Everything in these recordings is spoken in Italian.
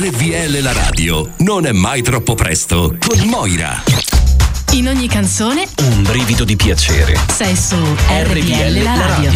RVL la radio non è mai troppo presto con Moira. In ogni canzone un brivido di piacere. sei su RVL la radio.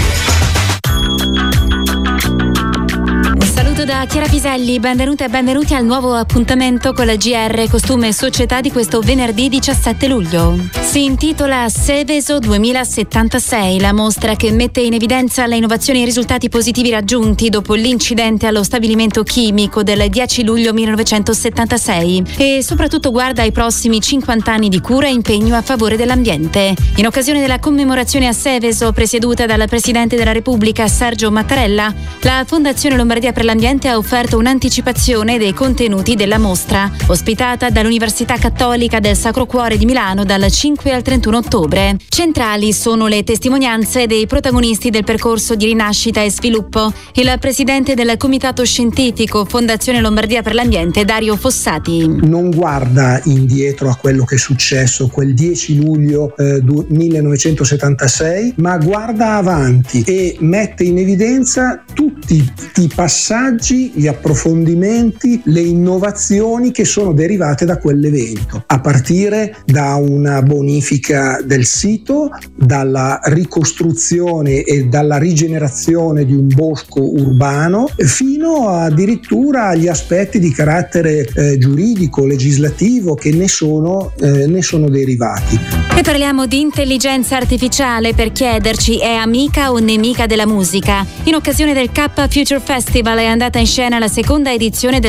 Un saluto da Chiara Piselli, benvenute e benvenuti al nuovo appuntamento con la GR Costume e Società di questo venerdì 17 luglio. Si intitola Seveso 2076, la mostra che mette in evidenza le innovazioni e i risultati positivi raggiunti dopo l'incidente allo stabilimento chimico del 10 luglio 1976 e soprattutto guarda ai prossimi 50 anni di cura e impegno a favore dell'ambiente. In occasione della commemorazione a Seveso, presieduta dal Presidente della Repubblica Sergio Mattarella, la Fondazione Lombardia per l'Ambiente ha offerto un'anticipazione dei contenuti della mostra, ospitata dall'Università Cattolica del Sacro Cuore di Milano dal 5 al 31 ottobre. Centrali sono le testimonianze dei protagonisti del percorso di rinascita e sviluppo. Il presidente del Comitato Scientifico Fondazione Lombardia per l'Ambiente, Dario Fossati. Non guarda indietro a quello che è successo quel 10 luglio 1976, ma guarda avanti e mette in evidenza tutti i passaggi, gli approfondimenti, le innovazioni che sono derivate da quell'evento, a partire da una bonifica del sito, dalla ricostruzione e dalla rigenerazione di un bosco urbano, fino addirittura agli aspetti di carattere giuridico, legislativo che ne sono derivati. E parliamo di intelligenza artificiale per chiederci: è amica o nemica della musica? In occasione del K Future Festival è andata in scena la seconda edizione del